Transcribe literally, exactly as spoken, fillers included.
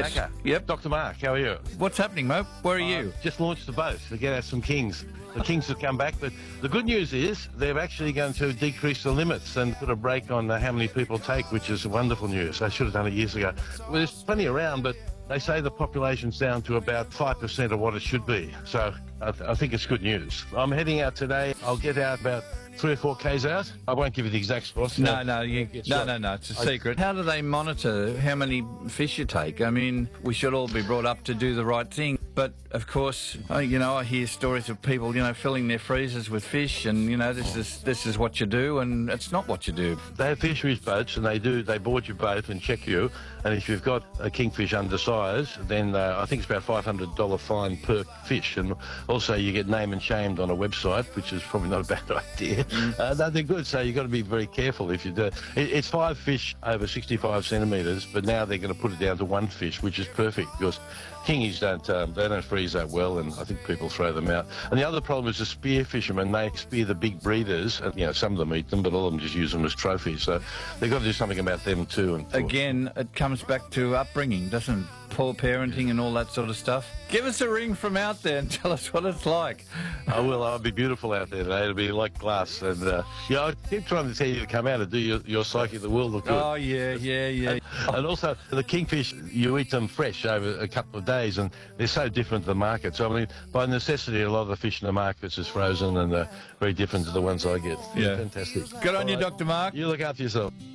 Yes. Macca. Yep. Doctor Mark, how are you? What's happening, Mo? Where are you? Uh, just launched the boat to get out some kings. The kings have come back, but the good news is they're actually going to decrease the limits and put a break on uh, how many people take, which is wonderful news. They should have done it years ago. Well, there's plenty around, but they say the population's down to about five percent of what it should be. So I, th- I think it's good news. I'm heading out today. I'll get out about three or four Ks out. I won't give you the exact spots. No, no, you, It's no, not- no, no, it's a I- secret. How do they monitor how many fish you take? I mean, we should all be brought up to do the right thing. But, of course, I, you know, I hear stories of people, you know, filling their freezers with fish and, you know, this is this is what you do, and it's not what you do. They have fisheries boats, and they do. They board your boat and check you. And if you've got a kingfish undersized, then uh, I think it's about five hundred dollars fine per fish. And also, you get name and shamed on a website, which is probably not a bad idea. Mm. Uh, no, they're good, so you've got to be very careful if you do. It, it's five fish over sixty-five centimetres, but now they're going to put it down to one fish, which is perfect because kingies don't um, they don't freeze that well, and I think people throw them out. And the other problem is the spear fishermen. They spear the big breeders, and you know some of them eat them, but all of them just use them as trophies. So they've got to do something about them too. And Again, it comes back to upbringing, doesn't it? Poor parenting and all that sort of stuff. Give us a ring from out there and tell us what it's like. I will. I'll be beautiful out there today. It'll be like glass. And uh, yeah, I keep trying to tell you to come out and do your, your Psyche of the World look good. Oh, yeah, yeah, yeah. And also, the kingfish, you eat them fresh over a couple of days, and they're so different to the market. So, I mean, by necessity, a lot of the fish in the markets is frozen and uh, very different to the ones I get. Yeah. Fantastic. Good on All you, right. Doctor Mark. You look after yourself.